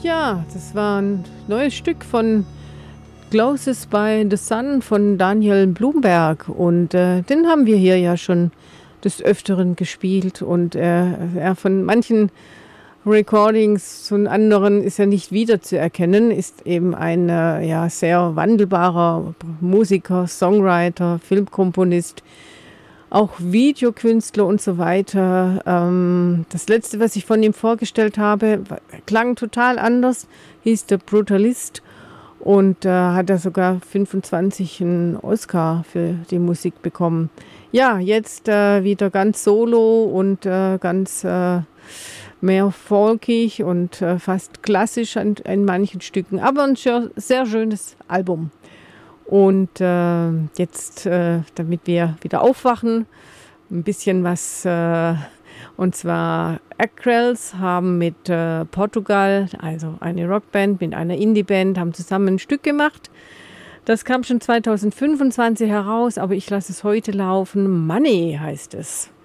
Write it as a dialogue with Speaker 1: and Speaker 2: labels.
Speaker 1: Ja, das war ein neues Stück von Closest by the Sun von Daniel Blumberg. Und den haben wir hier ja schon des Öfteren gespielt. Und er von manchen Recordings und anderen ist er nicht wiederzuerkennen, ist eben ein ja, sehr wandelbarer Musiker, Songwriter, Filmkomponist, auch Videokünstler und so weiter. Das letzte, was ich von ihm vorgestellt habe, klang total anders, hieß The Brutalist und hat er sogar 25 einen Oscar für die Musik bekommen. Ja, jetzt wieder ganz solo und ganz mehr folkig und fast klassisch in manchen Stücken, aber ein sehr schönes Album. Und jetzt, damit wir wieder aufwachen, ein bisschen was, und zwar Acrels haben mit Portugal, also eine Rockband mit einer Indieband, haben zusammen ein Stück gemacht. Das kam schon 2025 heraus, aber ich lasse es heute laufen. Money heißt es.